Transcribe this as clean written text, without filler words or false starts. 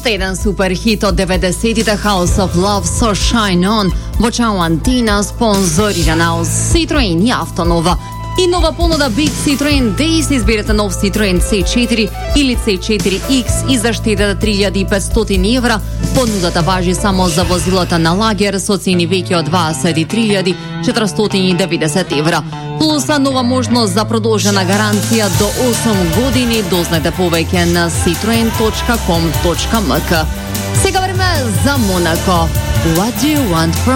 Уште еден супер хит од 90-тите, House of Love со Shine On во Ciao Antina, спонзорирана од Citroen и Автонова. И нова понуда Big Citroen Days, изберете нов Citroen C4 или C4X и заштедете 3500 евра. Понудата важи само за возилата на лагер со цени веќе од 23.490 евра. Плюса нова можност за продолжена гаранција до 8 години. Дознайте повеќе на citroen.com.mk. Сега време за Монако. What do you want from